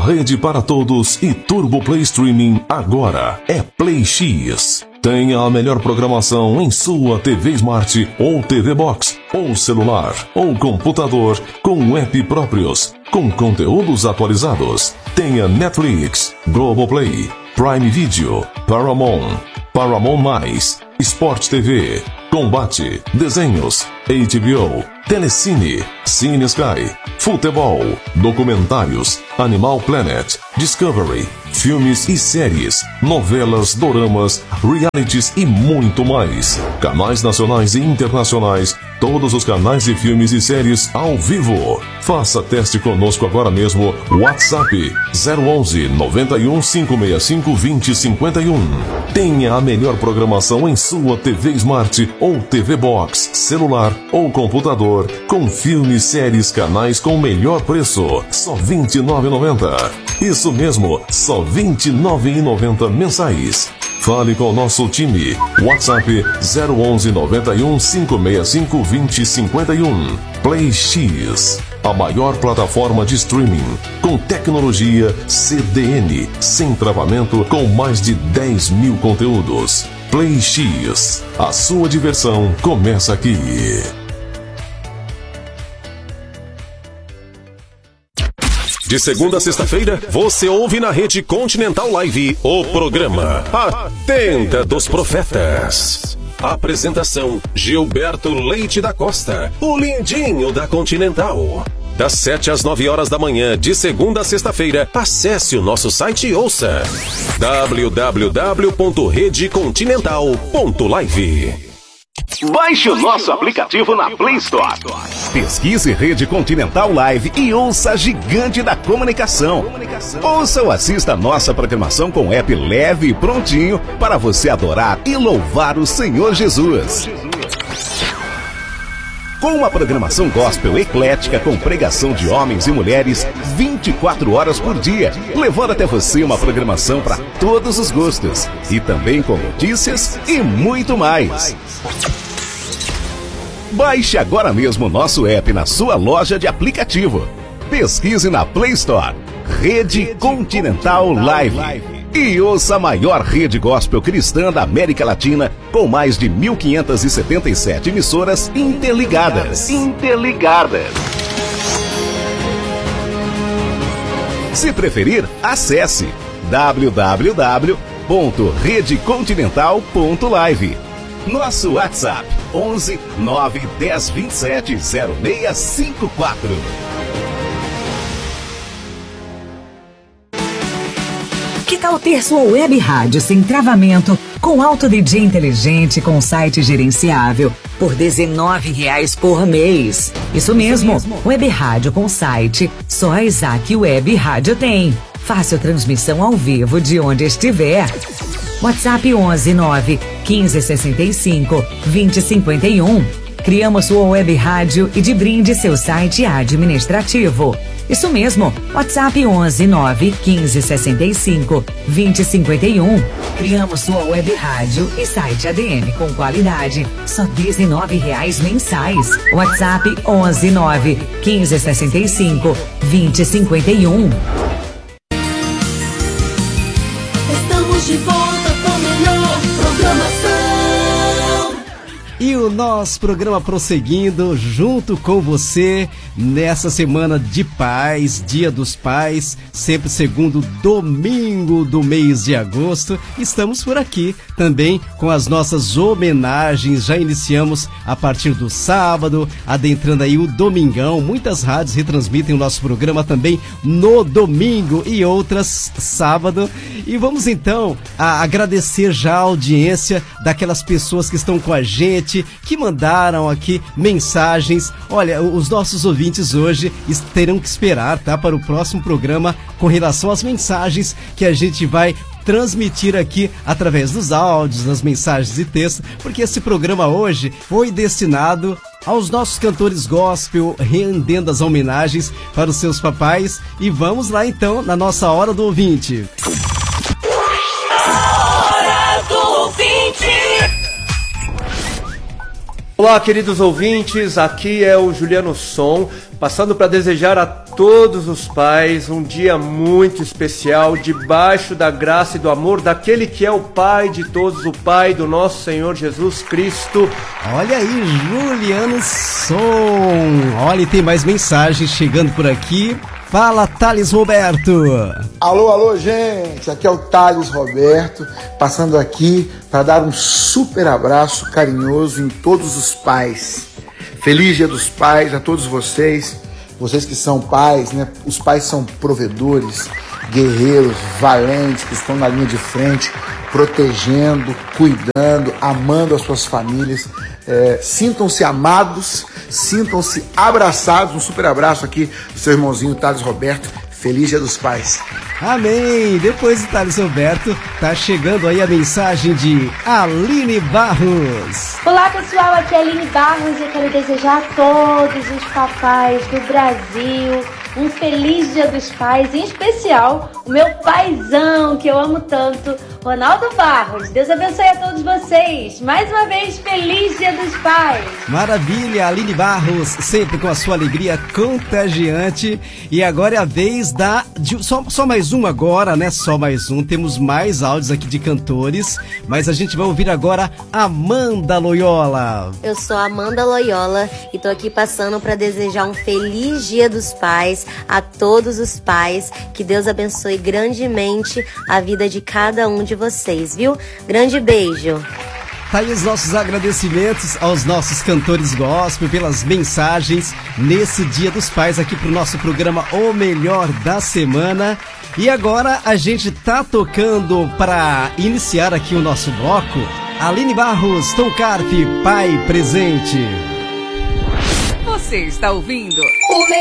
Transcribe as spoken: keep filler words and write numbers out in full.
Rede para Todos e Turbo Play Streaming agora é Play X. Tenha a melhor programação em sua T V Smart ou T V Box, ou celular, ou computador, com app próprios, com conteúdos atualizados. Tenha Netflix, Globoplay, Prime Video, Paramount, Paramount Mais, Sport T V, Combate, Desenhos, H B O, Telecine, Cine Sky, Futebol, Documentários, Animal Planet, Discovery, filmes e séries, novelas, doramas, realities e muito mais. Canais nacionais e internacionais, todos os canais de filmes e séries ao vivo. Faça teste conosco agora mesmo. WhatsApp zero onze, noventa e um, cinco seis cinco, vinte, cinquenta e um. Tenha a melhor programação em sua T V Smart ou T V Box, celular ou computador, com filmes, séries, canais com o melhor preço, só vinte e nove reais e noventa centavos. Isso mesmo, só vinte e nove reais e noventa centavos mensais. Fale com o nosso time. WhatsApp zero onze, noventa e um, cinco seis cinco, vinte, cinquenta e um. Play X, a maior plataforma de streaming, com tecnologia C D N, sem travamento, com mais de dez mil conteúdos. Play X, a sua diversão começa aqui. De segunda a sexta-feira, você ouve na Rede Continental Live o programa A Tenda dos Profetas. Apresentação: Gilberto Leite da Costa, o lindinho da Continental. Das sete às nove horas da manhã, de segunda a sexta-feira, acesse o nosso site e ouça w w w ponto rede continental ponto live. Baixe o nosso aplicativo na Play Store. Pesquise Rede Continental Live e ouça a gigante da comunicação. Ouça ou assista a nossa programação com app leve e prontinho para você adorar e louvar o Senhor Jesus. Com uma programação gospel eclética com pregação de homens e mulheres vinte e quatro horas por dia, levando até você uma programação para todos os gostos. E também com notícias e muito mais. Baixe agora mesmo o nosso app na sua loja de aplicativo. Pesquise na Play Store Rede Continental Live e ouça a maior rede gospel cristã da América Latina, com mais de mil quinhentas e setenta e sete emissoras interligadas. Interligadas. Se preferir, acesse w w w ponto rede continental ponto live. Nosso WhatsApp onze, nove, dez, vinte e sete, zero seis cinco quatro. Que tal ter sua web rádio sem travamento, com alto D J inteligente, com site gerenciável, por dezenove reais por mês? Isso mesmo, web rádio com site, só a Isaac Web Rádio tem. Fácil transmissão ao vivo de onde estiver. WhatsApp onze, nove, quinze, sessenta e cinco, vinte, cinquenta e um. Criamos sua web rádio e de brinde seu site administrativo. Isso mesmo, WhatsApp onze, nove, quinze, sessenta e cinco, vinte, cinquenta e um. Criamos sua web rádio e site A D M com qualidade, só dezenove reais mensais. WhatsApp onze, nove, quinze, sessenta e cinco, vinte, cinquenta e um. Estamos de volta com a melhor programação. E o nosso programa prosseguindo junto com você nessa semana de paz, Dia dos Pais, sempre segundo domingo do mês de agosto. Estamos por aqui também com as nossas homenagens. Já iniciamos a partir do sábado, adentrando aí o domingão. Muitas rádios retransmitem o nosso programa também no domingo e outras sábado. E vamos então a agradecer já a audiência daquelas pessoas que estão com a gente, que mandaram aqui mensagens. Olha, os nossos ouvintes hoje terão que esperar, tá, para o próximo programa com relação às mensagens que a gente vai transmitir aqui através dos áudios, das mensagens de texto, porque esse programa hoje foi destinado aos nossos cantores gospel, rendendo as homenagens para os seus papais. E vamos lá então na nossa Hora do Ouvinte. Hora do Ouvinte. Olá, queridos ouvintes, aqui é o Juliano Som, passando para desejar a todos os pais, um dia muito especial, debaixo da graça e do amor daquele que é o Pai de todos, o Pai do nosso Senhor Jesus Cristo. Olha aí, Juliano Som. Olha, tem mais mensagens chegando por aqui. Fala, Thales Roberto. Alô, alô, gente. Aqui é o Thales Roberto, passando aqui para dar um super abraço carinhoso em todos os pais. Feliz Dia dos Pais a todos vocês. Vocês que são pais, né? Os pais são provedores, guerreiros, valentes, que estão na linha de frente, protegendo, cuidando, amando as suas famílias. É, sintam-se amados, sintam-se abraçados. Um super abraço aqui do seu irmãozinho Thales Roberto. Feliz Dia dos Pais. Amém! Depois do Thales Roberto, tá chegando aí a mensagem de Aline Barros. Olá pessoal, aqui é a Aline Barros e eu quero desejar a todos os papais do Brasil um feliz Dia dos Pais, em especial o meu paizão que eu amo tanto, Ronaldo Barros. Deus abençoe a todos vocês. Mais uma vez, feliz Dia dos Pais. Maravilha, Aline Barros, sempre com a sua alegria contagiante. E agora é a vez da... De, só, só mais um agora, né? Só mais um. Temos mais áudios aqui de cantores, mas a gente vai ouvir agora Amanda Loyola. Eu sou Amanda Loyola e tô aqui passando para desejar um feliz Dia dos Pais a todos os pais. Que Deus abençoe grandemente a vida de cada um de vocês, viu? Grande beijo. Tá aí os nossos agradecimentos aos nossos cantores gospel pelas mensagens nesse Dia dos Pais aqui pro nosso programa O Melhor da Semana. E agora a gente tá tocando para iniciar aqui o nosso bloco Aline Barros, Tom Carpe, Pai Presente. Você está ouvindo